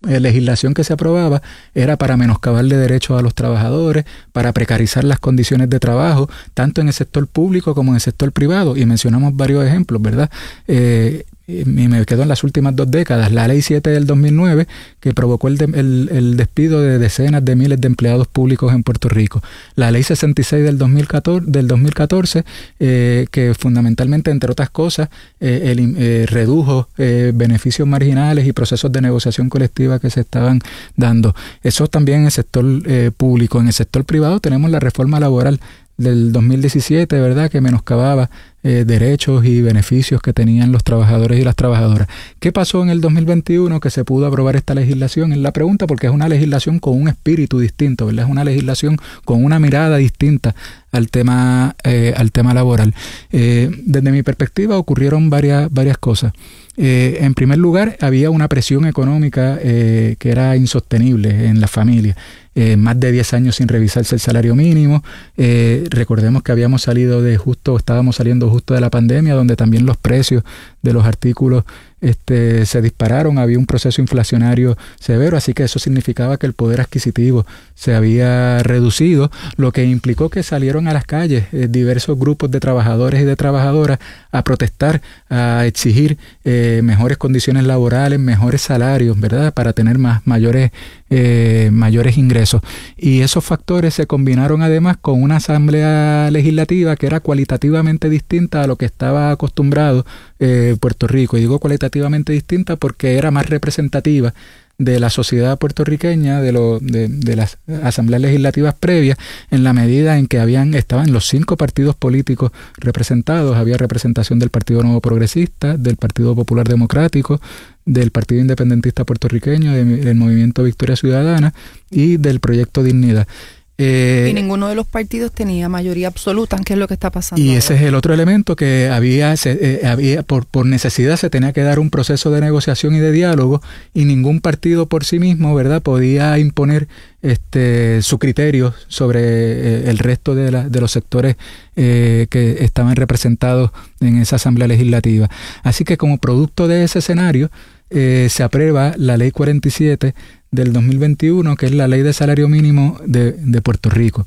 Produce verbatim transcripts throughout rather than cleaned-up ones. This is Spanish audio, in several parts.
eh, legislación que se aprobaba era para menoscabarle derechos a los trabajadores, para precarizar las condiciones de trabajo, tanto en el sector público como en el sector privado, y mencionamos varios ejemplos, ¿verdad? Eh, y me quedo en las últimas dos décadas, la Ley siete del dos mil nueve, que provocó el, de, el, el despido de decenas de miles de empleados públicos en Puerto Rico. La Ley sesenta y seis del dos mil catorce, del dos mil catorce eh, que fundamentalmente, entre otras cosas, eh, el, eh, redujo eh, beneficios marginales y procesos de negociación colectiva que se estaban dando. Eso también en el sector eh, público. En el sector privado tenemos la reforma laboral del dos mil diecisiete, ¿verdad?, que menoscababa eh, derechos y beneficios que tenían los trabajadores y las trabajadoras. ¿Qué pasó en el dos mil veintiuno que se pudo aprobar esta legislación? Es la pregunta, porque es una legislación con un espíritu distinto, ¿verdad? Es una legislación con una mirada distinta al tema, eh, al tema laboral. Eh, desde mi perspectiva ocurrieron varias, varias cosas. Eh, en primer lugar, había una presión económica eh, que era insostenible en las familias. Eh, más de diez años sin revisarse el salario mínimo. Eh, recordemos que habíamos salido de justo, estábamos saliendo justo de la pandemia, donde también los precios de los artículos este, se dispararon, había un proceso inflacionario severo, así que eso significaba que el poder adquisitivo se había reducido, lo que implicó que salieron a las calles eh, diversos grupos de trabajadores y de trabajadoras a protestar, a exigir eh, mejores condiciones laborales, mejores salarios, ¿verdad?, para tener más mayores eh, mayores ingresos. Y esos factores se combinaron además con una asamblea legislativa que era cualitativamente distinta a lo que estaba acostumbrado eh, Puerto Rico. Y digo cualitativamente distinta porque era más representativa de la sociedad puertorriqueña, de, lo, de, de las asambleas legislativas previas, en la medida en que habían estaban los cinco partidos políticos representados. Había representación del Partido Nuevo Progresista, del Partido Popular Democrático, del Partido Independentista Puertorriqueño, de, del Movimiento Victoria Ciudadana y del Proyecto Dignidad. Eh, y ninguno de los partidos tenía mayoría absoluta. ¿Qué es lo que está pasando Y ahora? ese es el otro elemento, que había, se, eh, había por, por necesidad se tenía que dar un proceso de negociación y de diálogo, y ningún partido por sí mismo, ¿verdad?, podía imponer este su criterio sobre eh, el resto de, la, de los sectores eh, que estaban representados en esa asamblea legislativa. Así que como producto de ese escenario eh, se aprueba la Ley cuarenta y siete del dos mil veintiuno, que es la Ley de Salario Mínimo de, de Puerto Rico.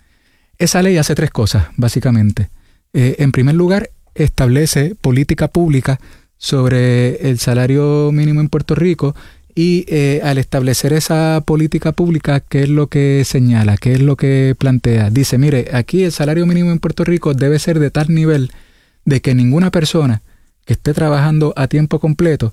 Esa ley hace tres cosas, básicamente. Eh, en primer lugar, establece política pública sobre el salario mínimo en Puerto Rico, y eh, al establecer esa política pública, ¿qué es lo que señala? ¿Qué es lo que plantea? Dice, mire, aquí el salario mínimo en Puerto Rico debe ser de tal nivel de que ninguna persona que esté trabajando a tiempo completo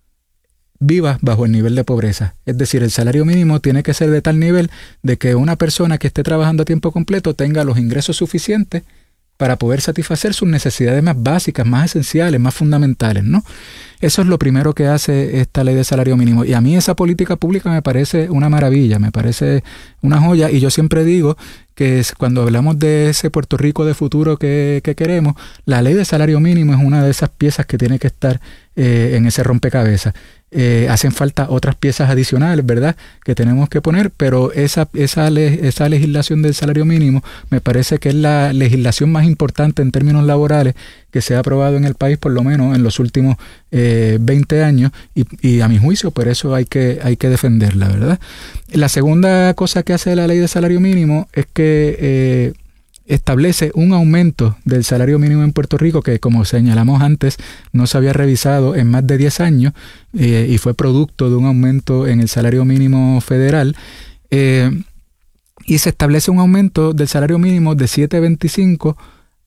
viva bajo el nivel de pobreza. Es decir, el salario mínimo tiene que ser de tal nivel de que una persona que esté trabajando a tiempo completo tenga los ingresos suficientes para poder satisfacer sus necesidades más básicas, más esenciales, más fundamentales, ¿no? Eso es lo primero que hace esta ley de salario mínimo. Y a mí esa política pública me parece una maravilla, me parece una joya, y yo siempre digo que es, cuando hablamos de ese Puerto Rico de futuro que, que queremos, la ley de salario mínimo es una de esas piezas que tiene que estar eh, en ese rompecabezas. Eh, hacen falta otras piezas adicionales, ¿verdad?, que tenemos que poner, pero esa, esa, le, esa legislación del salario mínimo me parece que es la legislación más importante en términos laborales que se ha aprobado en el país, por lo menos en los últimos eh, veinte años, y, y a mi juicio por eso hay que, hay que defenderla, ¿verdad? La segunda cosa que hace la ley de salario mínimo es que eh, establece un aumento del salario mínimo en Puerto Rico que, como señalamos antes, no se había revisado en más de diez años eh, y fue producto de un aumento en el salario mínimo federal, eh, y se establece un aumento del salario mínimo de siete veinticinco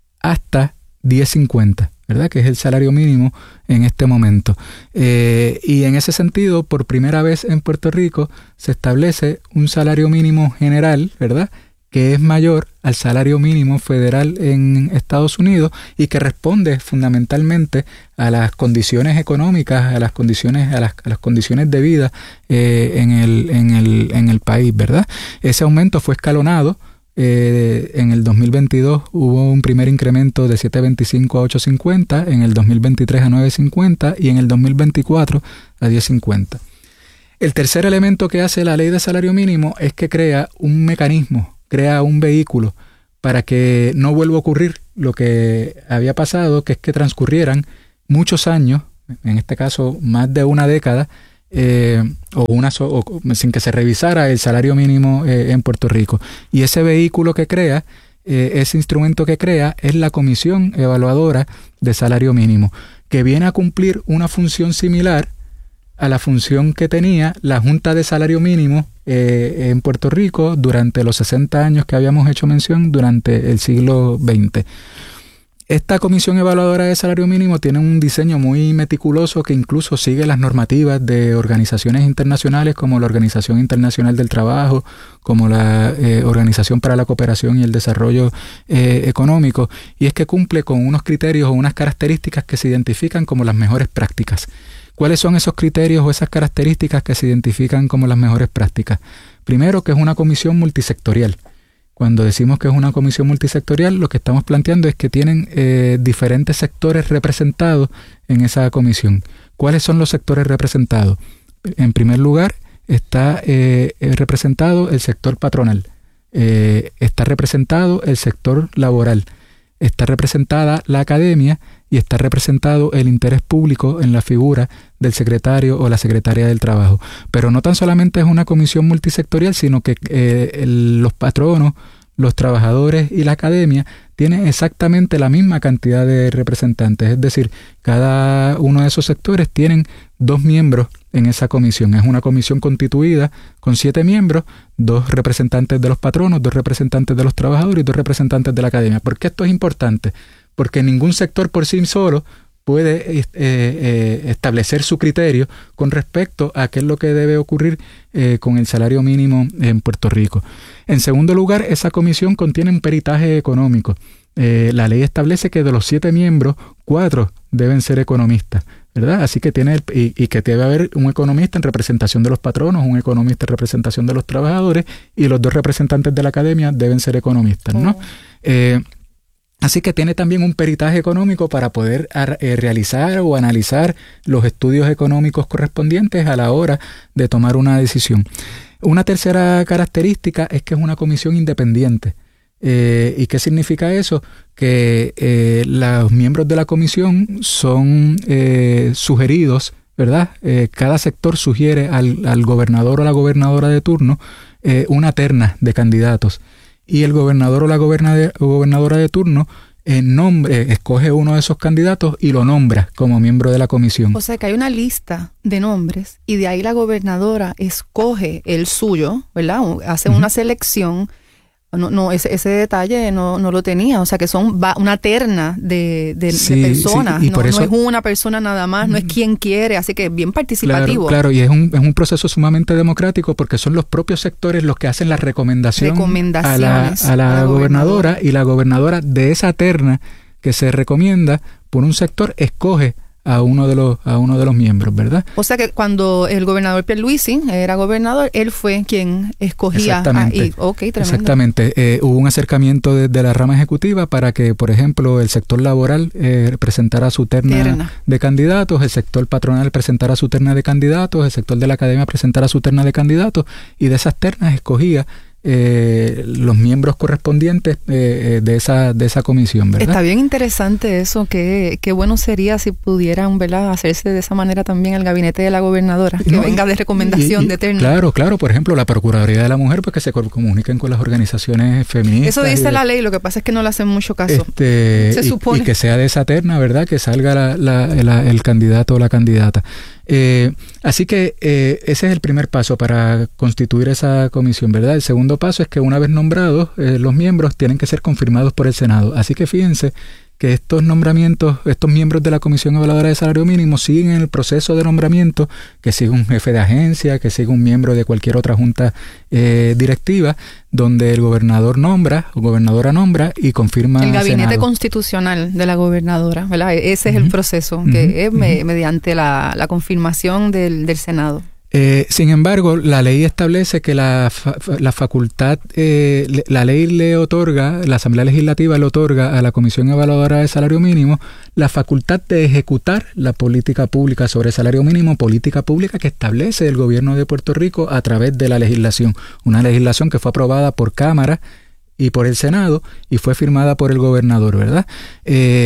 hasta diez cincuenta, ¿verdad?, que es el salario mínimo en este momento. Eh, y en ese sentido, por primera vez en Puerto Rico se establece un salario mínimo general, ¿verdad?, que es mayor al salario mínimo federal en Estados Unidos y que responde fundamentalmente a las condiciones económicas, a las condiciones, a las, a las condiciones de vida eh, en el, en el, en el país, ¿verdad? Ese aumento fue escalonado. Eh, en el dos mil veintidós hubo un primer incremento de siete veinticinco a ocho cincuenta, en el dos mil veintitrés a nueve cincuenta y en el dos mil veinticuatro a diez cincuenta. El tercer elemento que hace la ley de salario mínimo es que crea un mecanismo, crea un vehículo para que no vuelva a ocurrir lo que había pasado, que es que transcurrieran muchos años, en este caso más de una década, eh, o una so, o, sin que se revisara el salario mínimo eh, en Puerto Rico. Y ese vehículo que crea, eh, ese instrumento que crea, es la Comisión Evaluadora de Salario Mínimo, que viene a cumplir una función similar a la función que tenía la Junta de Salario Mínimo eh, en Puerto Rico durante los sesenta años que habíamos hecho mención durante el siglo veinte. Esta Comisión Evaluadora de Salario Mínimo tiene un diseño muy meticuloso que incluso sigue las normativas de organizaciones internacionales como la Organización Internacional del Trabajo, como la eh, Organización para la Cooperación y el Desarrollo eh, Económico, y es que cumple con unos criterios o unas características que se identifican como las mejores prácticas. ¿Cuáles son esos criterios o esas características que se identifican como las mejores prácticas? Primero, que es una comisión multisectorial. Cuando decimos que es una comisión multisectorial, lo que estamos planteando es que tienen eh, diferentes sectores representados en esa comisión. ¿Cuáles son los sectores representados? En primer lugar, está eh, representado el sector patronal, eh, está representado el sector laboral, está representada la academia y está representado el interés público en la figura del secretario o la secretaria del trabajo. Pero no tan solamente es una comisión multisectorial, sino que eh, el, los patronos, los trabajadores y la academia tienen exactamente la misma cantidad de representantes. Es decir, cada uno de esos sectores tienen dos miembros en esa comisión. Es una comisión constituida con siete miembros, dos representantes de los patronos, dos representantes de los trabajadores y dos representantes de la academia. ¿Por qué esto es importante? Porque ningún sector por sí solo puede eh, eh, establecer su criterio con respecto a qué es lo que debe ocurrir eh, con el salario mínimo en Puerto Rico. En segundo lugar, esa comisión contiene un peritaje económico. Eh, la ley establece que de los siete miembros, cuatro deben ser economistas, ¿verdad? Así que tiene el, y, y que debe haber un economista en representación de los patronos, un economista en representación de los trabajadores, y los dos representantes de la academia deben ser economistas, ¿no? Oh. Eh, Así que tiene también un peritaje económico para poder eh, realizar o analizar los estudios económicos correspondientes a la hora de tomar una decisión. Una tercera característica es que es una comisión independiente. Eh, ¿Y qué significa eso? Que eh, los miembros de la comisión son eh, sugeridos, ¿verdad? Eh, cada sector sugiere al, al gobernador o la gobernadora de turno eh, una terna de candidatos. Y el gobernador o la gobernadora de turno eh, nombre, escoge uno de esos candidatos y lo nombra como miembro de la comisión. O sea que hay una lista de nombres y de ahí la gobernadora escoge el suyo, ¿verdad? Hace uh-huh. una selección. No, no ese, ese detalle no, no lo tenía, o sea que son va, una terna de, de, sí, de personas, sí, y no, por eso, no es una persona nada más, no es quien quiere, así que bien participativo. Claro, claro, y es un, es un proceso sumamente democrático porque son los propios sectores los que hacen la recomendación a la, a la, a la gobernadora, y la gobernadora de esa terna que se recomienda por un sector escoge a uno de los a uno de los miembros, ¿verdad? O sea que cuando el gobernador Pierluisi era gobernador, él fue quien escogía. Exactamente. A, y, okay, tremendo. Exactamente. Eh, hubo un acercamiento desde de la rama ejecutiva para que, por ejemplo, el sector laboral eh, presentara su terna, terna de candidatos, el sector patronal presentara su terna de candidatos, el sector de la academia presentara su terna de candidatos, y de esas ternas escogía Eh, los miembros correspondientes eh, de esa de esa comisión, ¿verdad? Está bien interesante eso, que qué bueno sería si pudieran, ¿verdad?, hacerse de esa manera también el gabinete de la gobernadora, que no, venga de recomendación y, y, de terna. Claro, claro, por ejemplo, la Procuraduría de la Mujer, pues que se comuniquen con las organizaciones feministas. Eso dice y, la ley, lo que pasa es que no le hacen mucho caso. Este, se y, supone. Y que sea de esa terna, ¿verdad?, que salga la, la, la, el candidato o la candidata. Eh, así que eh, ese es el primer paso para constituir esa comisión, ¿verdad? El segundo paso es que una vez nombrados, eh, los miembros tienen que ser confirmados por el Senado. Así que fíjense que estos nombramientos, estos miembros de la Comisión Evaluadora de Salario Mínimo siguen en el proceso de nombramiento que sigue un jefe de agencia, que sigue un miembro de cualquier otra junta eh, directiva, donde el gobernador nombra, o gobernadora nombra y confirma el gabinete Senado. Constitucional de la gobernadora, ¿verdad? Ese es uh-huh. el proceso, que uh-huh. es me, mediante la, la confirmación del, del Senado. Eh, sin embargo, la ley establece que la, fa, la facultad, eh, la ley le otorga, la Asamblea Legislativa le otorga a la Comisión Evaluadora de Salario Mínimo la facultad de ejecutar la política pública sobre salario mínimo, política pública que establece el gobierno de Puerto Rico a través de la legislación, una legislación que fue aprobada por Cámara y por el Senado y fue firmada por el gobernador, ¿verdad? Eh,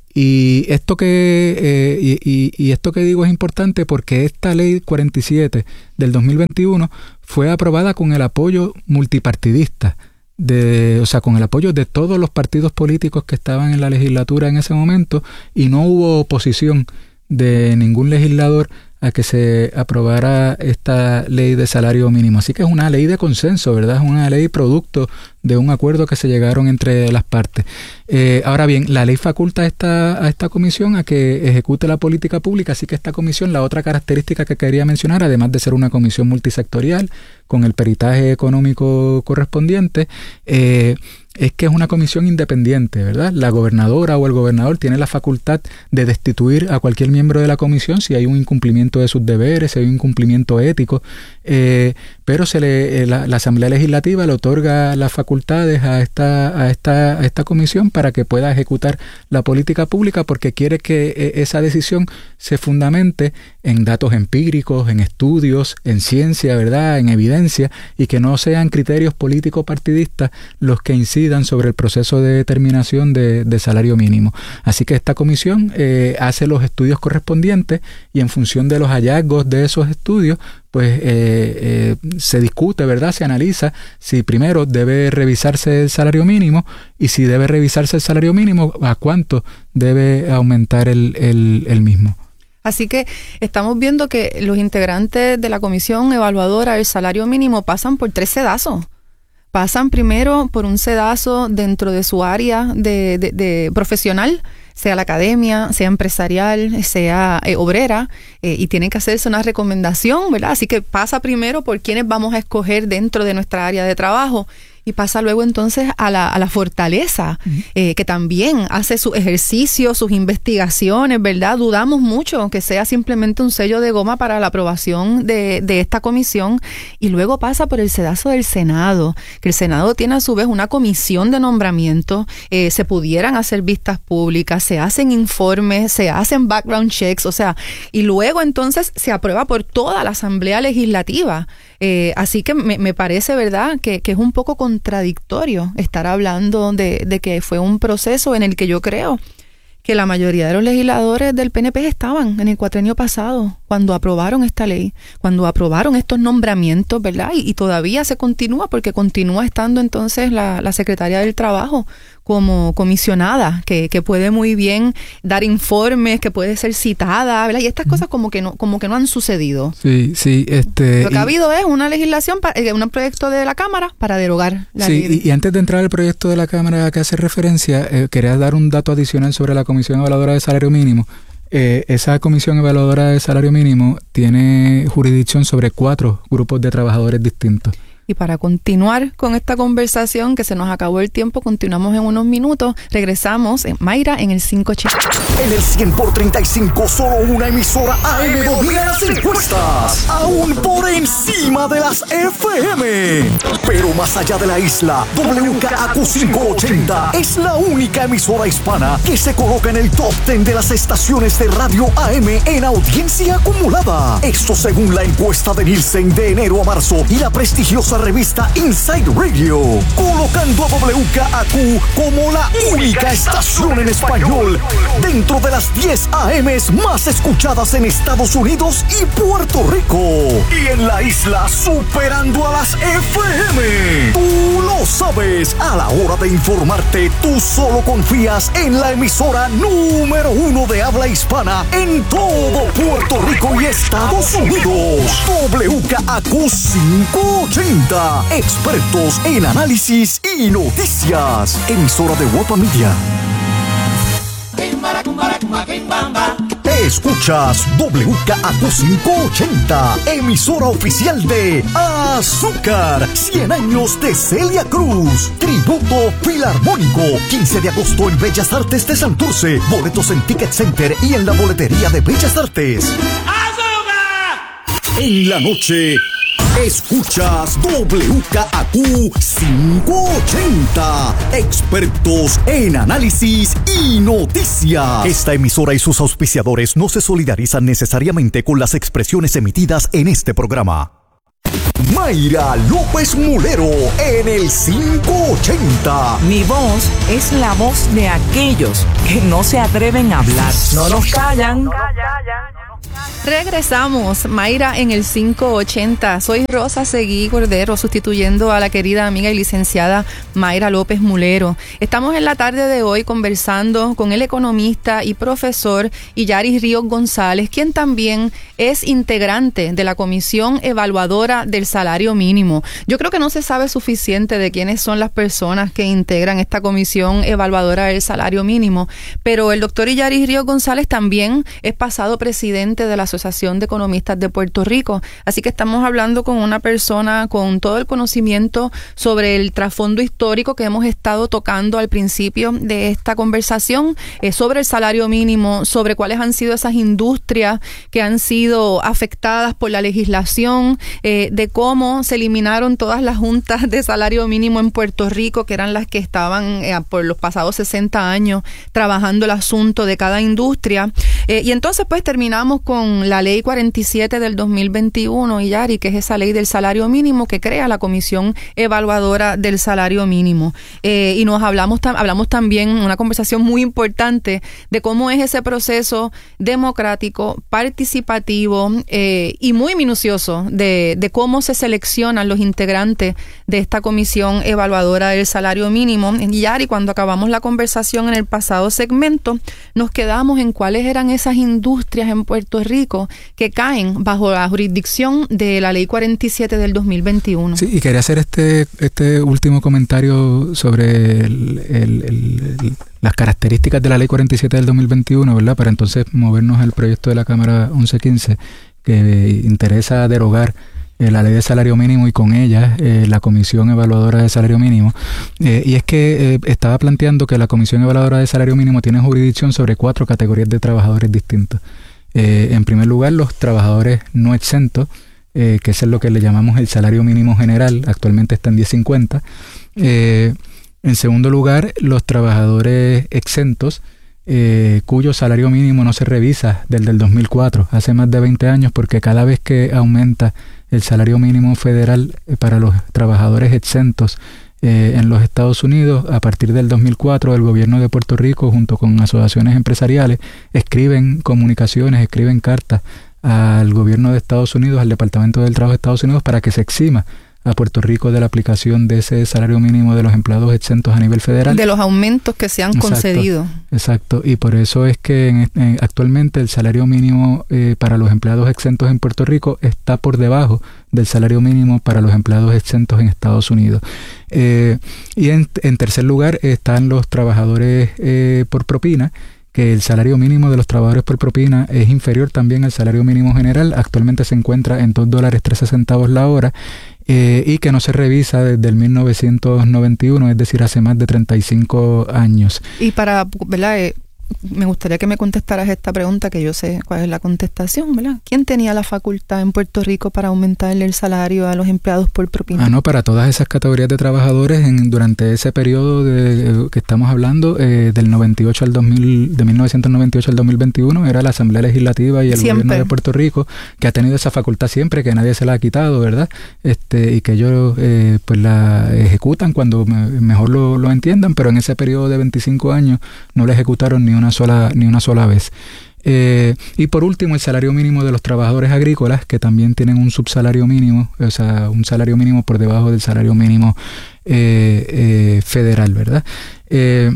Y esto que eh, y, y, y esto que digo es importante porque esta ley cuarenta y siete del dos mil veintiuno fue aprobada con el apoyo multipartidista, de, o sea, con el apoyo de todos los partidos políticos que estaban en la legislatura en ese momento, y no hubo oposición de ningún legislador a que se aprobara esta ley de salario mínimo. Así que es una ley de consenso, ¿verdad? Es una ley producto de un acuerdo que se llegaron entre las partes. Eh, ahora bien, la ley faculta a esta, a esta comisión a que ejecute la política pública, así que esta comisión, la otra característica que quería mencionar, además de ser una comisión multisectorial con el peritaje económico correspondiente, eh, es que es una comisión independiente, ¿verdad? La gobernadora o el gobernador tiene la facultad de destituir a cualquier miembro de la comisión si hay un incumplimiento de sus deberes, si hay un incumplimiento ético, eh, pero se le, eh, la, la Asamblea Legislativa le otorga las facultades a esta, a esta, a esta comisión para que pueda ejecutar la política pública, porque quiere que eh, esa decisión se fundamente en datos empíricos, en estudios, en ciencia, ¿verdad?, en evidencia, y que no sean criterios políticos partidistas los que incidan sobre el proceso de determinación de, de salario mínimo. Así que esta comisión eh, hace los estudios correspondientes y en función de los hallazgos de esos estudios, pues eh, eh, se discute, ¿verdad?, se analiza si primero debe revisarse el salario mínimo, y si debe revisarse el salario mínimo, a cuánto debe aumentar el, el, el mismo. Así que estamos viendo que los integrantes de la comisión evaluadora del salario mínimo pasan por tres sedazos. Pasan primero por un sedazo dentro de su área de, de, de profesional, sea la academia, sea empresarial, sea eh, obrera, eh, y tienen que hacerse una recomendación, ¿verdad? Así que pasa primero por quiénes vamos a escoger dentro de nuestra área de trabajo, y pasa luego entonces a la, a la fortaleza, uh-huh. eh, que también hace sus ejercicios, sus investigaciones, ¿verdad? Dudamos mucho que sea simplemente un sello de goma para la aprobación de, de esta comisión, y luego pasa por el sedazo del Senado, que el Senado tiene a su vez una comisión de nombramiento, eh, se pudieran hacer vistas públicas, se hacen informes, se hacen background checks, o sea, y luego entonces se aprueba por toda la Asamblea Legislativa. Eh, así que me, me parece, ¿verdad?, que, que es un poco contradictorio estar hablando de, de que fue un proceso en el que yo creo que la mayoría de los legisladores del P N P estaban en el cuatrienio pasado, cuando aprobaron esta ley, cuando aprobaron estos nombramientos, ¿verdad? Y, y todavía se continúa, porque continúa estando entonces la, la secretaria del Trabajo como comisionada, que, que puede muy bien dar informes, que puede ser citada, ¿verdad? Y estas cosas como que no, como que no han sucedido. Sí, sí, este... Lo que y, ha habido es una legislación, para, un proyecto de la Cámara para derogar la sí, ley. Y, y antes de entrar al proyecto de la Cámara a que hace referencia, eh, quería dar un dato adicional sobre la Comisión Evaluadora de Salario Mínimo. Eh, esa Comisión Evaluadora de Salario Mínimo tiene jurisdicción sobre cuatro grupos de trabajadores distintos. Y para continuar con esta conversación, que se nos acabó el tiempo, continuamos en unos minutos. Regresamos en Mayra en el quinientos ochenta. En el cien por treinta y cinco, solo una emisora A M domina las encuestas, aún por encima de las F M. Pero más allá de la isla, W K A Q quinientos ochenta es la única emisora hispana que se coloca en el top diez de las estaciones de radio A M en audiencia acumulada. Esto según la encuesta de Nielsen de enero a marzo y la prestigiosa revista Inside Radio, colocando a W K A Q como la única estación en español dentro de las diez A Ms más escuchadas en Estados Unidos y Puerto Rico, y en la isla superando a las F M. Tú lo sabes, a la hora de informarte, tú solo confías en la emisora número uno de habla hispana en todo Puerto Rico y Estados Unidos, W K A Q quinientos ochenta. Expertos en análisis y noticias. Emisora de Guapa Media. Escuchas W K A Q quinientos ochenta, emisora oficial de Azúcar, cien años de Celia Cruz, tributo filarmónico, quince de agosto en Bellas Artes de Santurce, boletos en Ticket Center y en la boletería de Bellas Artes. ¡Azúcar! En la noche escuchas W K A Q quinientos ochenta, expertos en análisis y noticias. Esta emisora y sus auspiciadores no se solidarizan necesariamente con las expresiones emitidas en este programa. Mayra López Mulero en el quinientos ochenta. Mi voz es la voz de aquellos que no se atreven a hablar. No nos callan. Regresamos, Mayra en el quinientos ochenta. Soy Rosa Seguí Cordero, sustituyendo a la querida amiga y licenciada Mayra López Mulero. Estamos en la tarde de hoy conversando con el economista y profesor Illaris Ríos González, quien también es integrante de la Comisión Evaluadora del Salario Mínimo. Yo creo que no se sabe suficiente de quiénes son las personas que integran esta Comisión Evaluadora del Salario Mínimo, pero el doctor Illaris Ríos González también es pasado presidente de la Asociación de Economistas de Puerto Rico. Así que estamos hablando con una persona con todo el conocimiento sobre el trasfondo histórico que hemos estado tocando al principio de esta conversación, eh, sobre el salario mínimo, sobre cuáles han sido esas industrias que han sido afectadas por la legislación, eh, de cómo se eliminaron todas las juntas de salario mínimo en Puerto Rico, que eran las que estaban eh, por los pasados sesenta años trabajando el asunto de cada industria. Eh, y entonces pues terminamos con la ley cuarenta y siete del dos mil veintiuno, Yari, que es esa ley del salario mínimo que crea la Comisión Evaluadora del Salario Mínimo. Eh, y nos hablamos, tam- hablamos también, una conversación muy importante de cómo es ese proceso democrático, participativo eh, y muy minucioso de, de cómo se seleccionan los integrantes de esta Comisión Evaluadora del Salario Mínimo. Yari, cuando acabamos la conversación en el pasado segmento, nos quedamos en cuáles eran esas industrias en Puerto Rico que caen bajo la jurisdicción de la ley cuarenta y siete del dos mil veintiuno. Sí, y quería hacer este este último comentario sobre el, el, el, el, las características de la ley cuarenta y siete del dos mil veintiuno, ¿verdad? Para entonces movernos al proyecto de la Cámara once quince, que interesa derogar eh, la ley de salario mínimo y con ella eh, la Comisión Evaluadora de Salario Mínimo. Eh, y es que eh, estaba planteando que la Comisión Evaluadora de Salario Mínimo tiene jurisdicción sobre cuatro categorías de trabajadores distintos. Eh, en primer lugar, los trabajadores no exentos, eh, que es lo que le llamamos el salario mínimo general, actualmente está en diez cincuenta. Eh, en segundo lugar, los trabajadores exentos, eh, cuyo salario mínimo no se revisa desde el dos mil cuatro, hace más de veinte años, porque cada vez que aumenta el salario mínimo federal eh, para los trabajadores exentos Eh, en los Estados Unidos, a partir del dos mil cuatro, el gobierno de Puerto Rico, junto con asociaciones empresariales, escriben comunicaciones, escriben cartas al gobierno de Estados Unidos, al Departamento del Trabajo de Estados Unidos, para que se exima a Puerto Rico de la aplicación de ese salario mínimo de los empleados exentos a nivel federal. De los aumentos que se han exacto, concedido. Exacto, y por eso es que en, en, actualmente el salario mínimo eh, para los empleados exentos en Puerto Rico está por debajo del salario mínimo para los empleados exentos en Estados Unidos. Eh, y en, en tercer lugar están los trabajadores eh, por propina, que el salario mínimo de los trabajadores por propina es inferior también al salario mínimo general. Actualmente se encuentra en dos dólares trece centavos la hora, eh, y que no se revisa desde el mil novecientos noventa y uno, es decir, hace más de treinta y cinco años. Y para, ¿verdad? Eh, me gustaría que me contestaras esta pregunta, que yo sé cuál es la contestación, ¿verdad? ¿Quién tenía la facultad en Puerto Rico para aumentarle el salario a los empleados por propina? Ah, no, para todas esas categorías de trabajadores en, durante ese periodo de, que estamos hablando, eh, del noventa y ocho al dos mil, de mil novecientos noventa y ocho al dos mil veintiuno, era la Asamblea Legislativa y el siempre. Gobierno de Puerto Rico, que ha tenido esa facultad siempre, que nadie se la ha quitado, ¿verdad? Este, y que ellos eh, pues la ejecutan cuando me, mejor lo, lo entiendan, pero en ese periodo de veinticinco años no la ejecutaron ni una sola ni una sola vez. Eh, y por último, el salario mínimo de los trabajadores agrícolas, que también tienen un subsalario mínimo, o sea, un salario mínimo por debajo del salario mínimo eh, eh, federal, ¿verdad? Eh,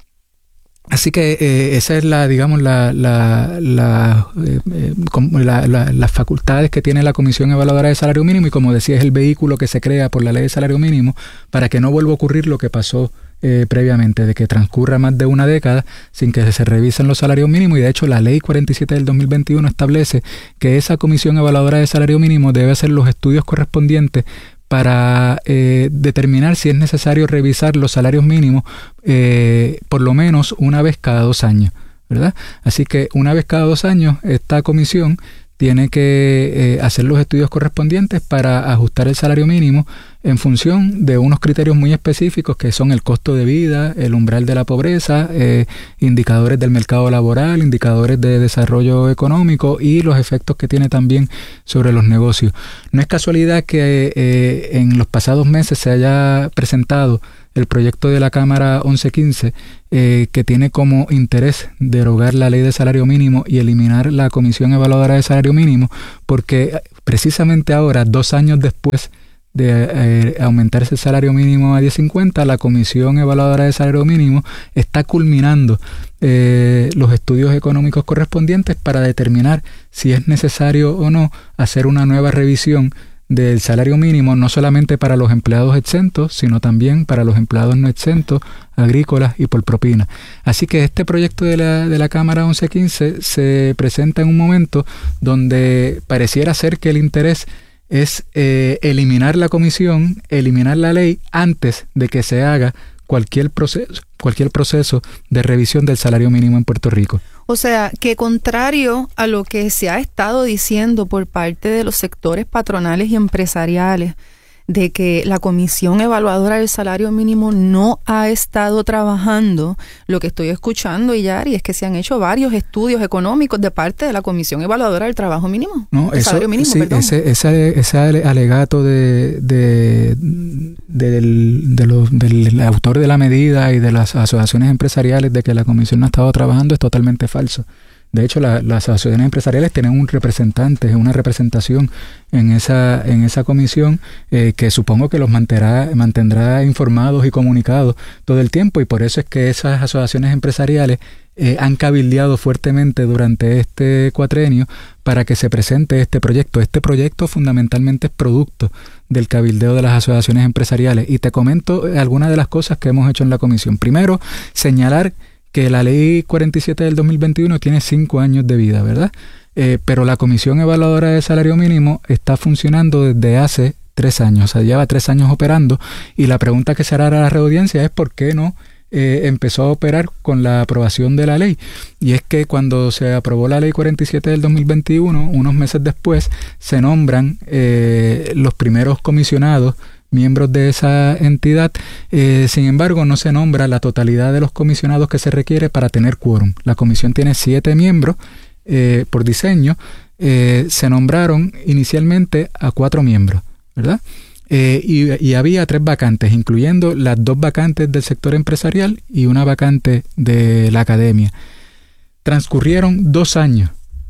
Así que eh, esa es la, digamos, la, la, la, eh, la, la, las facultades que tiene la Comisión Evaluadora de Salario Mínimo, y como decía, es el vehículo que se crea por la Ley de Salario Mínimo para que no vuelva a ocurrir lo que pasó eh, previamente, de que transcurra más de una década sin que se revisen los salarios mínimos. Y de hecho la Ley cuarenta y siete del dos mil veintiuno establece que esa Comisión Evaluadora de Salario Mínimo debe hacer los estudios correspondientes para eh, determinar si es necesario revisar los salarios mínimos eh, por lo menos una vez cada dos años, ¿verdad? Así que una vez cada dos años esta comisión tiene que eh, hacer los estudios correspondientes para ajustar el salario mínimo en función de unos criterios muy específicos que son el costo de vida, el umbral de la pobreza, eh, indicadores del mercado laboral, indicadores de desarrollo económico y los efectos que tiene también sobre los negocios. No es casualidad que eh, en los pasados meses se haya presentado el proyecto de la Cámara once quince, eh, que tiene como interés derogar la ley de salario mínimo y eliminar la Comisión Evaluadora de Salario Mínimo, porque precisamente ahora, dos años después de eh, aumentarse el salario mínimo a diez cincuenta, la Comisión Evaluadora de Salario Mínimo está culminando eh, los estudios económicos correspondientes para determinar si es necesario o no hacer una nueva revisión del salario mínimo, no solamente para los empleados exentos, sino también para los empleados no exentos, agrícolas y por propina. Así que este proyecto de la, de la Cámara once quince se presenta en un momento donde pareciera ser que el interés es eh, eliminar la comisión, eliminar la ley antes de que se haga cualquier proceso, cualquier proceso de revisión del salario mínimo en Puerto Rico. O sea, que contrario a lo que se ha estado diciendo por parte de los sectores patronales y empresariales, de que la Comisión Evaluadora del Salario Mínimo no ha estado trabajando, lo que estoy escuchando, Yari, es que se han hecho varios estudios económicos de parte de la Comisión Evaluadora del Trabajo Mínimo. No, el eso, salario mínimo, sí, perdón. Ese, ese, ese alegato de, de, de, del, de los, del autor de la medida y de las asociaciones empresariales de que la Comisión no ha estado trabajando es totalmente falso. De hecho, la, las asociaciones empresariales tienen un representante, una representación en esa en esa comisión eh, que supongo que los mantendrá, mantendrá informados y comunicados todo el tiempo, y por eso es que esas asociaciones empresariales eh, han cabildeado fuertemente durante este cuatrenio para que se presente este proyecto. Este proyecto fundamentalmente es producto del cabildeo de las asociaciones empresariales. Y te comento algunas de las cosas que hemos hecho en la comisión. Primero, señalar que la ley cuarenta y siete del dos mil veintiuno tiene cinco años de vida, ¿verdad? Eh, pero la Comisión Evaluadora de Salario Mínimo está funcionando desde hace tres años, o sea, lleva tres años operando, y la pregunta que se hará a la reaudiencia es por qué no eh, empezó a operar con la aprobación de la ley. Y es que cuando se aprobó la ley cuarenta y siete del dos mil veintiuno, unos meses después, se nombran eh, los primeros comisionados, miembros de esa entidad. Eh, sin embargo, no se nombra la totalidad de los comisionados que se requiere para tener quórum. La comisión tiene siete miembros eh, por diseño. Eh, se nombraron inicialmente a cuatro miembros, ¿verdad? Eh, y, y había tres vacantes, incluyendo las dos vacantes del sector empresarial y una vacante de la academia. Transcurrieron dos años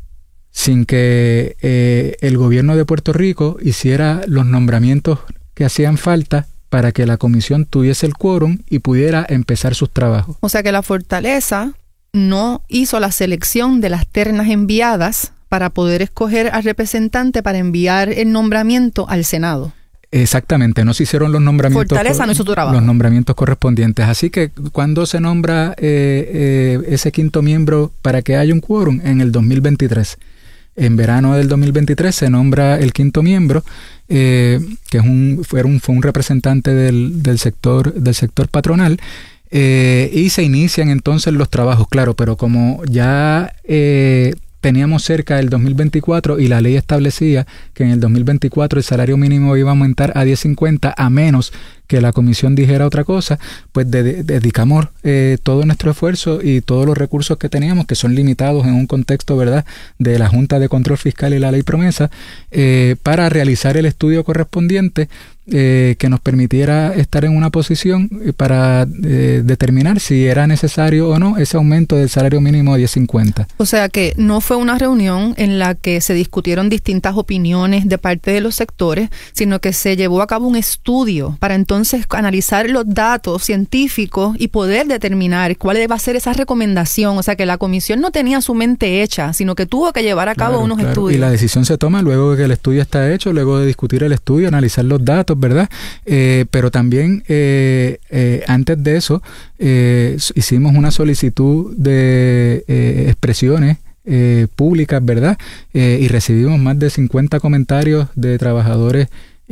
sin que eh, el gobierno de Puerto Rico hiciera los nombramientos que hacían falta para que la comisión tuviese el quórum y pudiera empezar sus trabajos. O sea que la Fortaleza no hizo la selección de las ternas enviadas para poder escoger al representante para enviar el nombramiento al Senado. Exactamente, no se hicieron los nombramientos. Fortaleza no hizo tu trabajo. Los nombramientos correspondientes. Así que cuando se nombra eh, eh, ese quinto miembro para que haya un quórum, en el dos mil veintitrés. En verano del dos mil veintitrés se nombra el quinto miembro, eh, que es un, fue, un, fue un representante del, del sector del sector patronal, eh, y se inician entonces los trabajos, claro, pero como ya eh, teníamos cerca del dos mil veinticuatro y la ley establecía que en el dos mil veinticuatro el salario mínimo iba a aumentar a diez cincuenta, a menos que la comisión dijera otra cosa, pues de, de, dedicamos eh, todo nuestro esfuerzo y todos los recursos que teníamos, que son limitados en un contexto, ¿verdad?, de la Junta de Control Fiscal y la Ley Promesa, eh, para realizar el estudio correspondiente eh, que nos permitiera estar en una posición para eh, determinar si era necesario o no ese aumento del salario mínimo a diez cincuenta. O sea que no fue una reunión en la que se discutieron distintas opiniones de parte de los sectores, sino que se llevó a cabo un estudio para entonces analizar los datos científicos y poder determinar cuál va a ser esa recomendación. O sea que la comisión no tenía su mente hecha, sino que tuvo que llevar a cabo claro, unos claro. estudios. Y la decisión se toma luego de que el estudio está hecho, luego de discutir el estudio, analizar los datos, ¿verdad? Eh, pero también eh, eh, antes de eso eh, hicimos una solicitud de eh, expresiones eh, públicas, ¿verdad? Eh, y recibimos más de cincuenta comentarios de trabajadores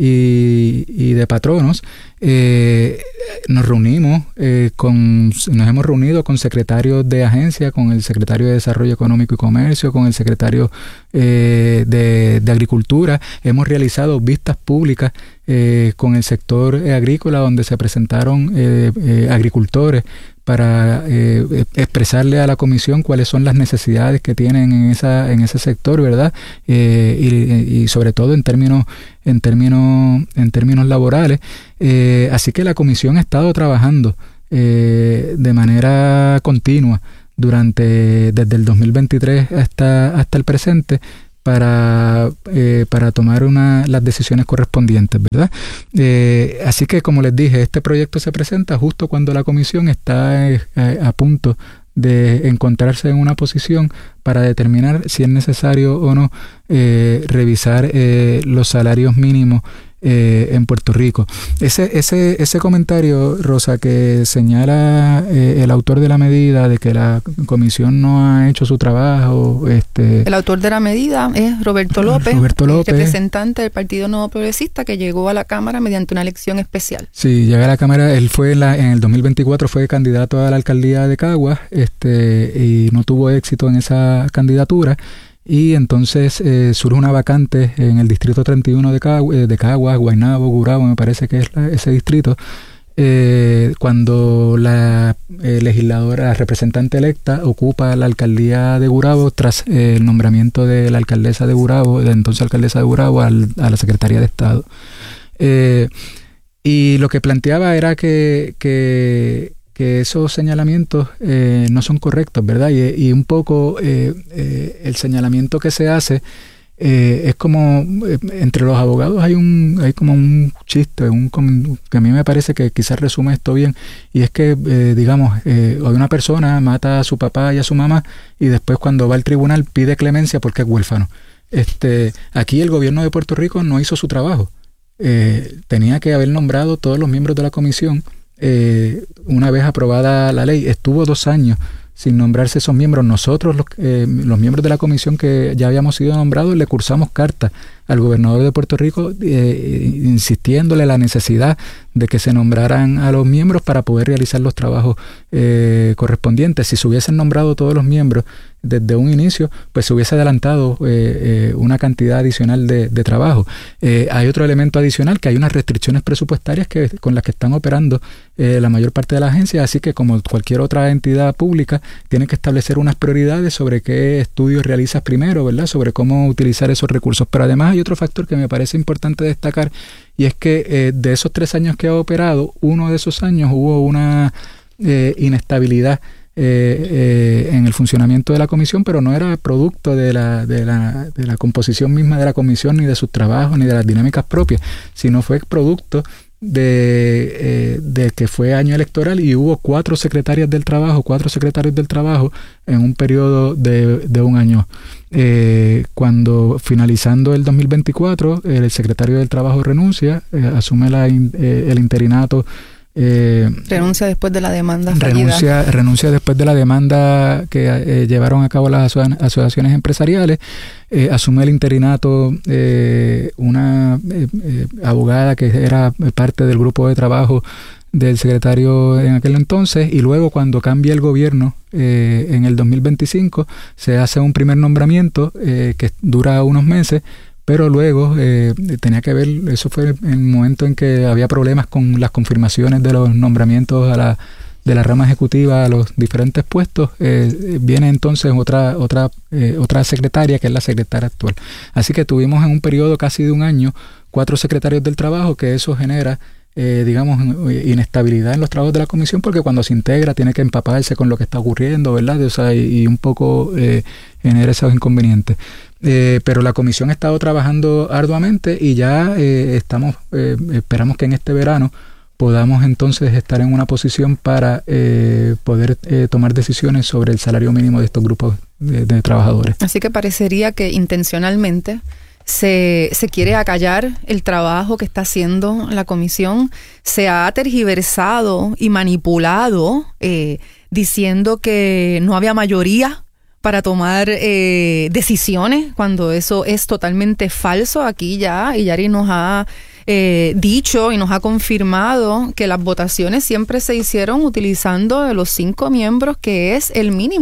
y, y de patronos. Eh, nos reunimos eh, con, nos hemos reunido con secretarios de agencia, con el secretario de Desarrollo Económico y Comercio, con el secretario eh, de, de agricultura. Hemos realizado vistas públicas eh, con el sector eh, agrícola, donde se presentaron eh, eh, agricultores para eh, expresarle a la comisión cuáles son las necesidades que tienen en esa en ese sector, ¿verdad? Eh, y, y sobre todo en términos en términos en términos laborales. Eh, así que la comisión ha estado trabajando eh, de manera continua durante desde el dos mil veintitrés hasta hasta el presente para eh, para tomar una las decisiones correspondientes, ¿verdad? Eh, así que, como les dije, este proyecto se presenta justo cuando la comisión está eh, a punto de encontrarse en una posición para determinar si es necesario o no eh, revisar eh, los salarios mínimos eh, en Puerto Rico. Ese ese ese comentario, Rosa, que señala eh, el autor de la medida de que la comisión no ha hecho su trabajo, este el autor de la medida es Roberto López, Roberto López, representante del Partido Nuevo Progresista, que llegó a la Cámara mediante una elección especial. Sí, llega a la Cámara. Él fue en, la, en el dos mil veinticuatro fue candidato a la alcaldía de Caguas, este y no tuvo éxito en esa candidatura. Y entonces eh, surge una vacante en el distrito treinta y uno de, Cagu de Caguas, Guaynabo, Gurabo, me parece que es la, ese distrito, eh, cuando la eh, legisladora, la representante electa, ocupa la alcaldía de Gurabo tras eh, el nombramiento de la alcaldesa de Gurabo, de entonces alcaldesa de Gurabo, al, a la Secretaría de Estado. Eh, y lo que planteaba era que... que que esos señalamientos eh, no son correctos, ¿verdad? Y, y un poco eh, eh, el señalamiento que se hace eh, es como, eh, entre los abogados hay un hay como un chiste, un que a mí me parece que quizás resume esto bien, y es que, eh, digamos, eh, una persona mata a su papá y a su mamá, y después cuando va al tribunal pide clemencia porque es huérfano. Este, aquí el gobierno de Puerto Rico no hizo su trabajo. Eh, tenía que haber nombrado todos los miembros de la comisión. Eh, una vez aprobada la ley, estuvo dos años sin nombrarse esos miembros. Nosotros, los, eh, los miembros de la comisión que ya habíamos sido nombrados, le cursamos cartas al gobernador de Puerto Rico eh, insistiéndole la necesidad de que se nombraran a los miembros para poder realizar los trabajos eh, correspondientes. Si se hubiesen nombrado todos los miembros desde un inicio, pues se hubiese adelantado eh, eh, una cantidad adicional de, de trabajo. Eh, hay otro elemento adicional, que hay unas restricciones presupuestarias que con las que están operando eh, la mayor parte de las agencias, así que, como cualquier otra entidad pública, tienen que establecer unas prioridades sobre qué estudios realizas primero, ¿verdad? Sobre cómo utilizar esos recursos. Pero además hay otro factor que me parece importante destacar, y es que eh, de esos tres años que ha operado, uno de esos años hubo una eh, inestabilidad Eh, eh, en el funcionamiento de la comisión, pero no era producto de la, de, la, de la composición misma de la comisión, ni de sus trabajos, ni de las dinámicas propias, sino fue producto de, eh, de que fue año electoral y hubo cuatro secretarias del trabajo, cuatro secretarios del trabajo en un periodo de, de un año. Eh, cuando finalizando el dos mil veinticuatro, el secretario del trabajo renuncia, eh, asume la, eh, el interinato. Eh, renuncia después de la demanda renuncia, renuncia después de la demanda que eh, llevaron a cabo las asociaciones empresariales. Eh, asume el interinato eh, una eh, eh, abogada que era parte del grupo de trabajo del secretario en aquel entonces, y luego, cuando cambia el gobierno eh, en el dos mil veinticinco, se hace un primer nombramiento eh, que dura unos meses. Pero luego eh, tenía que ver, eso fue en el momento en que había problemas con las confirmaciones de los nombramientos a la, de la rama ejecutiva a los diferentes puestos. Eh, viene entonces otra otra eh, otra secretaria, que es la secretaria actual. Así que tuvimos en un periodo casi de un año cuatro secretarios del trabajo, que eso genera Eh, digamos, inestabilidad en los trabajos de la comisión, porque cuando se integra tiene que empaparse con lo que está ocurriendo, ¿verdad? O sea, y, y un poco eh, genera esos inconvenientes. Eh, pero la comisión ha estado trabajando arduamente, y ya eh, estamos, eh, esperamos que en este verano podamos entonces estar en una posición para eh, poder eh, tomar decisiones sobre el salario mínimo de estos grupos de, de trabajadores. Así que parecería que intencionalmente Se, se quiere acallar el trabajo que está haciendo la comisión. Se ha tergiversado y manipulado eh, diciendo que no había mayoría para tomar eh, decisiones, cuando eso es totalmente falso. Aquí ya Yari nos ha eh, dicho y nos ha confirmado que las votaciones siempre se hicieron utilizando los cinco miembros, que es el mínimo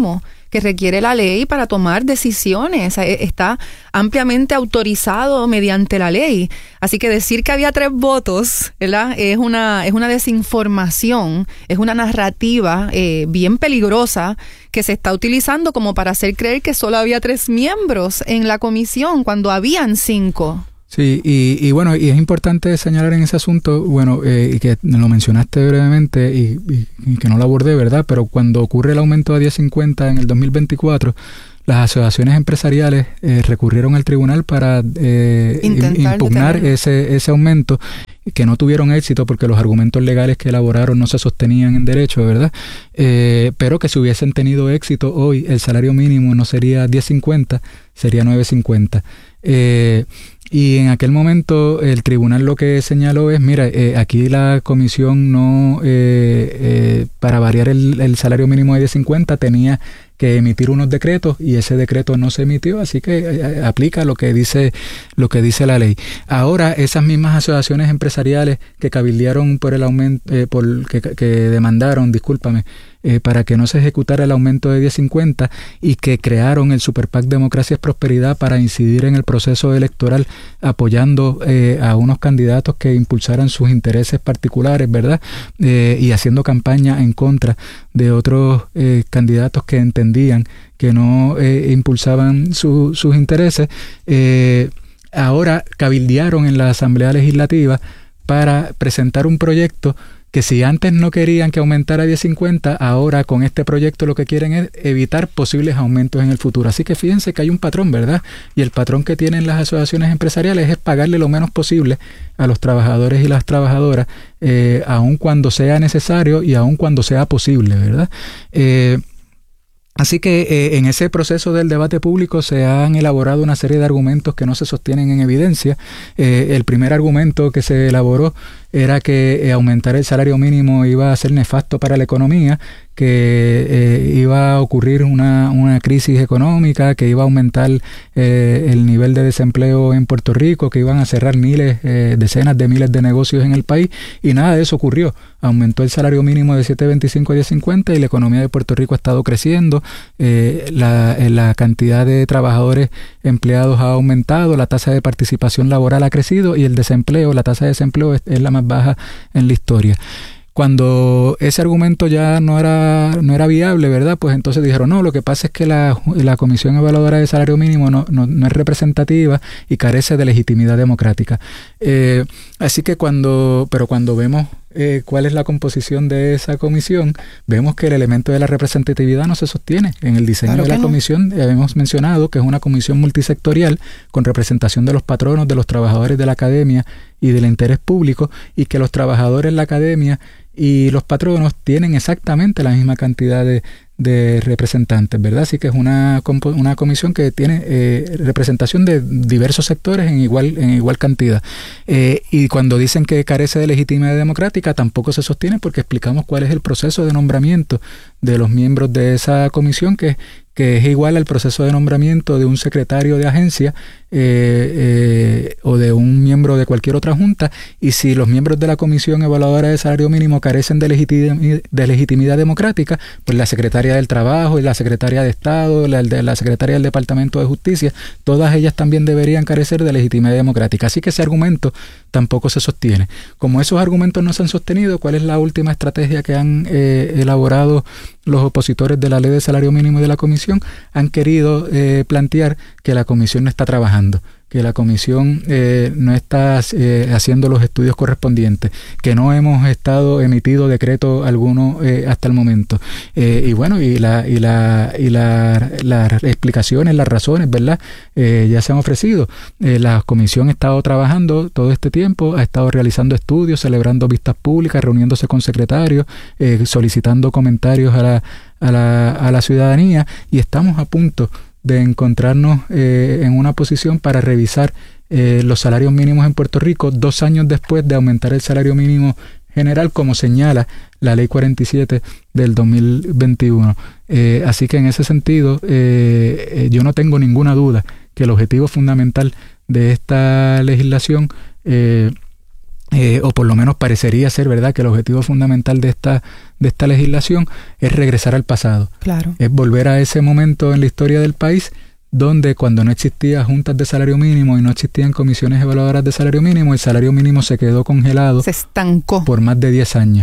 que requiere la ley para tomar decisiones. Está ampliamente autorizado mediante la ley. Así que decir que había tres votos, ¿verdad? Es una, es una desinformación, es una narrativa eh, bien peligrosa que se está utilizando como para hacer creer que solo había tres miembros en la comisión cuando habían cinco. Sí, y, y bueno, y es importante señalar en ese asunto, bueno, eh, y que lo mencionaste brevemente y, y, y que no lo abordé, ¿verdad? Pero cuando ocurre el aumento a diez cincuenta en el dos mil veinticuatro, las asociaciones empresariales eh, recurrieron al tribunal para eh, impugnar ese, ese aumento, que no tuvieron éxito porque los argumentos legales que elaboraron no se sostenían en derecho, ¿verdad? Eh, pero que si hubiesen tenido éxito hoy, el salario mínimo no sería diez cincuenta, sería nueve cincuenta. Eh, y en aquel momento el tribunal lo que señaló es, mira, eh, aquí la comisión no, eh, eh, para variar el, el salario mínimo de diez cincuenta tenía que emitir unos decretos y ese decreto no se emitió, así que eh, aplica lo que dice lo que dice la ley. Ahora esas mismas asociaciones empresariales que cabildearon por el aumento, eh, por que, que demandaron, discúlpame, eh, para que no se ejecutara el aumento de diez cincuenta y que crearon el Super PAC Democracia es Prosperidad para incidir en el proceso electoral apoyando eh, a unos candidatos que impulsaran sus intereses particulares, ¿verdad? Eh, y haciendo campaña en contra de otros eh, candidatos que entendían que no eh, impulsaban su, sus intereses, eh, ahora cabildearon en la Asamblea Legislativa para presentar un proyecto que si antes no querían que aumentara a diez cincuenta, ahora con este proyecto lo que quieren es evitar posibles aumentos en el futuro. Así que fíjense que hay un patrón, ¿verdad? Y el patrón que tienen las asociaciones empresariales es pagarle lo menos posible a los trabajadores y las trabajadoras, eh, aun cuando sea necesario y aun cuando sea posible, ¿verdad? Eh, Así que eh, en ese proceso del debate público se han elaborado una serie de argumentos que no se sostienen en evidencia. Eh, el primer argumento que se elaboró era que eh, aumentar el salario mínimo iba a ser nefasto para la economía, que eh, iba a ocurrir una, una crisis económica, que iba a aumentar eh, el nivel de desempleo en Puerto Rico, que iban a cerrar miles, eh, decenas de miles de negocios en el país, y nada de eso ocurrió. Aumentó el salario mínimo de siete veinticinco a diez cincuenta y la economía de Puerto Rico ha estado creciendo, eh, la, la cantidad de trabajadores empleados ha aumentado, la tasa de participación laboral ha crecido y el desempleo, la tasa de desempleo es, es la más baja en la historia. Cuando ese argumento ya no era no era viable, ¿verdad? Pues entonces dijeron, no, lo que pasa es que la, la Comisión Evaluadora de Salario Mínimo no, no, no es representativa y carece de legitimidad democrática. Eh, así que cuando, pero cuando vemos eh, cuál es la composición de esa comisión, vemos que el elemento de la representatividad no se sostiene. En el diseño claro de la no. comisión eh, hemos mencionado que es una comisión multisectorial con representación de los patronos, de los trabajadores de la academia y del interés público, y que los trabajadores de la academia y los patronos tienen exactamente la misma cantidad de, de representantes, ¿verdad? Así que es una, una comisión que tiene eh, representación de diversos sectores en igual, en igual cantidad. Eh, y cuando dicen que carece de legitimidad democrática, tampoco se sostiene porque explicamos cuál es el proceso de nombramiento de los miembros de esa comisión, que que es igual al proceso de nombramiento de un secretario de agencia eh, eh, o de un miembro de cualquier otra junta, y si los miembros de la Comisión Evaluadora de Salario Mínimo carecen de, legitim- de legitimidad democrática, pues la Secretaria del Trabajo y la Secretaria de Estado, la, la Secretaria del Departamento de Justicia, todas ellas también deberían carecer de legitimidad democrática. Así que ese argumento tampoco se sostiene. Como esos argumentos no se han sostenido, ¿cuál es la última estrategia que han eh, elaborado los opositores de la Ley de Salario Mínimo y de la Comisión? Han querido eh, plantear que la Comisión no está trabajando, que la Comisión eh, no está eh, haciendo los estudios correspondientes, que no hemos estado emitido decreto alguno eh, hasta el momento. Eh, y bueno, y la y la y la, las explicaciones, las razones, ¿verdad? Eh, ya se han ofrecido. Eh, la Comisión ha estado trabajando todo este tiempo, ha estado realizando estudios, celebrando vistas públicas, reuniéndose con secretarios, eh, solicitando comentarios a la, a la, a la ciudadanía, y estamos a punto de encontrarnos eh, en una posición para revisar eh, los salarios mínimos en Puerto Rico dos años después de aumentar el salario mínimo general, como señala la Ley cuarenta y siete del dos mil veintiuno. Eh, así que en ese sentido, eh, eh, yo no tengo ninguna duda que el objetivo fundamental de esta legislación eh, eh, o por lo menos parecería ser, ¿verdad?, que el objetivo fundamental de esta, de esta legislación es regresar al pasado. Claro. Es volver a ese momento en la historia del país donde cuando no existían juntas de salario mínimo y no existían comisiones evaluadoras de salario mínimo, el salario mínimo se quedó congelado. Se estancó. Por más de diez años.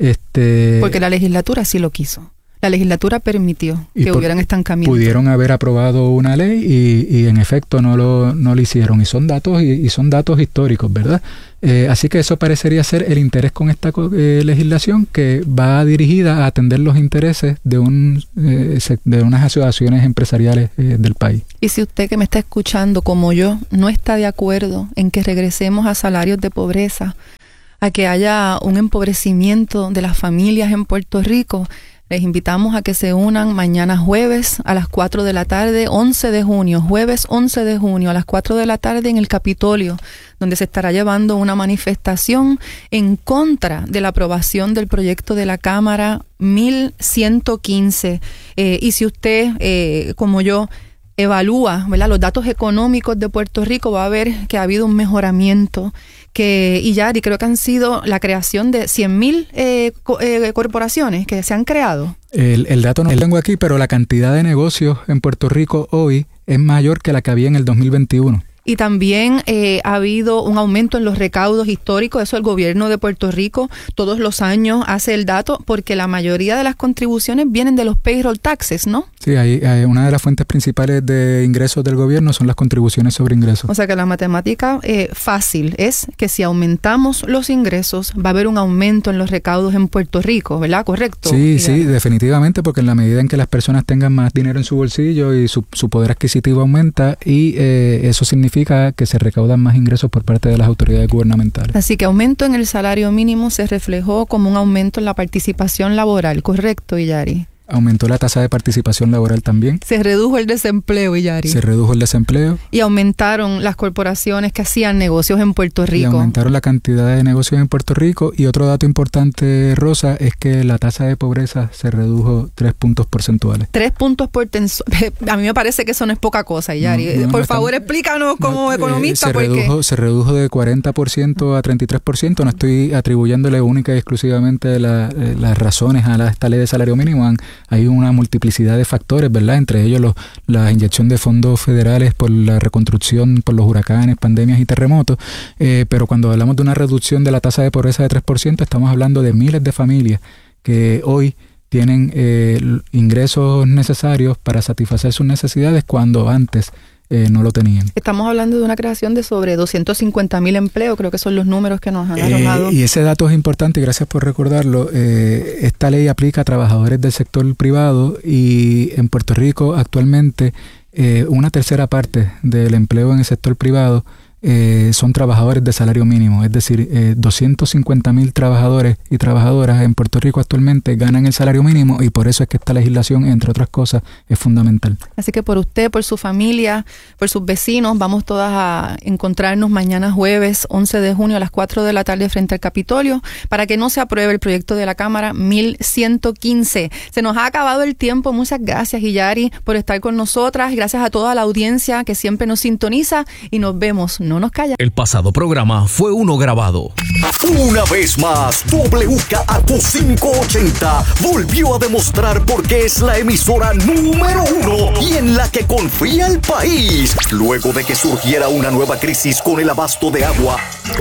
Este, Porque la legislatura sí lo quiso. La legislatura permitió que hubieran estancamientos. Pudieron haber aprobado una ley y, y en efecto no lo, no lo hicieron. Y son datos y, y son datos históricos, ¿verdad? Eh, así que eso parecería ser el interés con esta eh, legislación, que va dirigida a atender los intereses de, un, eh, de unas asociaciones empresariales eh, del país. Y si usted que me está escuchando, como yo, no está de acuerdo en que regresemos a salarios de pobreza, a que haya un empobrecimiento de las familias en Puerto Rico, les invitamos a que se unan mañana jueves a las cuatro de la tarde, once de junio, jueves once de junio a las cuatro de la tarde en el Capitolio, donde se estará llevando una manifestación en contra de la aprobación del proyecto de la Cámara mil ciento quince. Eh, y si usted, eh, como yo, evalúa, ¿verdad?, los datos económicos de Puerto Rico, va a ver que ha habido un mejoramiento, que, y ya, y creo que han sido la creación de cien mil eh, co- eh, corporaciones que se han creado. El, el dato no lo tengo aquí, pero la cantidad de negocios en Puerto Rico hoy es mayor que la que había en el dos mil veintiuno. Y también eh, ha habido un aumento en los recaudos históricos. Eso el gobierno de Puerto Rico todos los años hace el dato, porque la mayoría de las contribuciones vienen de los payroll taxes, ¿no? Sí, hay, hay una de las fuentes principales de ingresos del gobierno son las contribuciones sobre ingresos. O sea que la matemática eh, fácil es que si aumentamos los ingresos va a haber un aumento en los recaudos en Puerto Rico, ¿verdad? ¿Correcto? Sí, sí, definitivamente, porque en la medida en que las personas tengan más dinero en su bolsillo y su, su poder adquisitivo aumenta, y eh, eso significa que se recaudan más ingresos por parte de las autoridades gubernamentales. Así que aumento en el salario mínimo se reflejó como un aumento en la participación laboral, ¿correcto, Illari? Aumentó la tasa de participación laboral también. Se redujo el desempleo, Illari. Se redujo el desempleo. Y aumentaron las corporaciones que hacían negocios en Puerto Rico. Y aumentaron la cantidad de negocios en Puerto Rico. Y otro dato importante, Rosa, es que la tasa de pobreza se redujo tres puntos porcentuales. Tres puntos porcentuales. A mí me parece que eso no es poca cosa, Illari. No, no, por no favor, estamos, explícanos como no, economista. Eh, se, porque... redujo, se redujo de cuarenta por ciento a treinta y tres por ciento. No estoy atribuyéndole única y exclusivamente la, eh, las razones a la, esta ley de salario mínimo. Hay una multiplicidad de factores, ¿verdad? Entre ellos los, la inyección de fondos federales por la reconstrucción, por los huracanes, pandemias y terremotos. Eh, pero cuando hablamos de una reducción de la tasa de pobreza de tres por ciento, estamos hablando de miles de familias que hoy tienen eh, ingresos necesarios para satisfacer sus necesidades cuando antes Eh, no lo tenían. Estamos hablando de una creación de sobre doscientos cincuenta mil empleos, creo que son los números que nos han arrojado. Eh, y ese dato es importante y gracias por recordarlo. Eh, esta ley aplica a trabajadores del sector privado y en Puerto Rico actualmente eh, una tercera parte del empleo en el sector privado Eh, son trabajadores de salario mínimo, es decir, eh, doscientos cincuenta mil trabajadores y trabajadoras en Puerto Rico actualmente ganan el salario mínimo y por eso es que esta legislación, entre otras cosas, es fundamental. Así que por usted, por su familia, por sus vecinos, vamos todas a encontrarnos mañana jueves once de junio a las cuatro de la tarde frente al Capitolio para que no se apruebe el proyecto de la Cámara mil ciento quince. Se nos ha acabado el tiempo. Muchas gracias, Illari, por estar con nosotras. Gracias a toda la audiencia que siempre nos sintoniza y nos vemos. No nos calla. El pasado programa fue uno grabado. Una vez más, W K A Q quinientos ochenta volvió a demostrar por qué es la emisora número uno y en la que confía el país. Luego de que surgiera una nueva crisis con el abasto de agua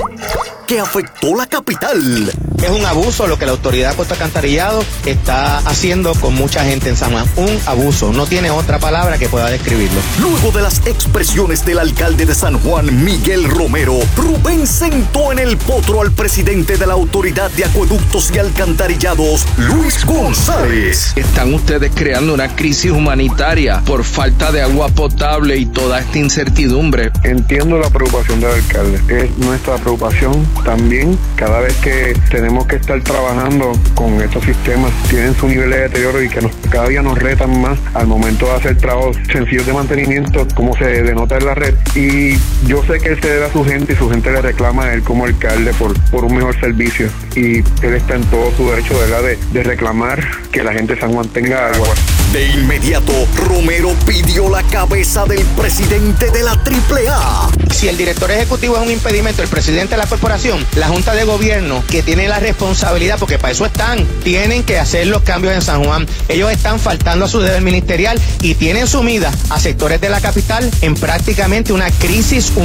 que afectó la capital. Es un abuso lo que la autoridad de Puerto Alcantarillado está haciendo con mucha gente en San Juan. Un abuso, no tiene otra palabra que pueda describirlo. Luego de las expresiones del alcalde de San Juan, Miguel Romero, Rubén sentó en el potro al presidente de la Autoridad de Acueductos y Alcantarillados, Luis González. Están ustedes creando una crisis humanitaria por falta de agua potable y toda esta incertidumbre. Entiendo la preocupación del alcalde, es nuestra preocupación también. Cada vez que tenemos que estar trabajando con estos sistemas, tienen su nivel de deterioro y que nos, cada día nos retan más al momento de hacer trabajos sencillos de mantenimiento, como se denota en la red. Y yo sé que él se debe a su gente y su gente le reclama a él como alcalde por, por un mejor servicio. Y él está en todo su derecho, ¿verdad?, de, de reclamar que la gente de San Juan tenga agua. De inmediato, Romero pidió la cabeza del presidente de la Triple A. Si el director ejecutivo es un impedimento, el presidente de la corporación, la Junta de Gobierno, que tiene la responsabilidad, porque para eso están, tienen que hacer los cambios en San Juan. Ellos están faltando a su deber ministerial y tienen sumida a sectores de la capital en prácticamente una crisis